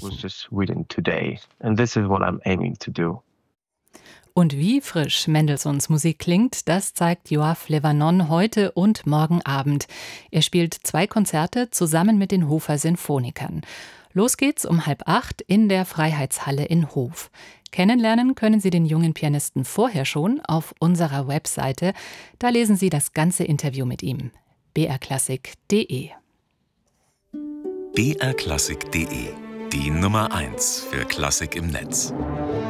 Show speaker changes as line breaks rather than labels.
was just written today. And this is what I'm aiming to do.
Und wie frisch Mendelssohns Musik klingt, das zeigt Yoav Levanon heute und morgen Abend. Er spielt 2 Konzerte zusammen mit den Hofer Sinfonikern. Los geht's um 7:30 in der Freiheitshalle in Hof. Kennenlernen können Sie den jungen Pianisten vorher schon auf unserer Webseite. Da lesen Sie das ganze Interview mit ihm. brklassik.de
brklassik.de, die Nummer 1 für Klassik im Netz.